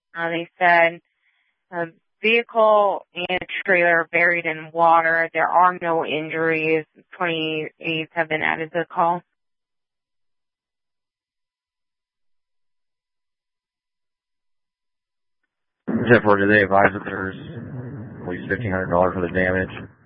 They said vehicle and trailer buried in water. There are no injuries. 28 have been added to the call. 10-4, did they advise that there's at least $1,500 for the damage?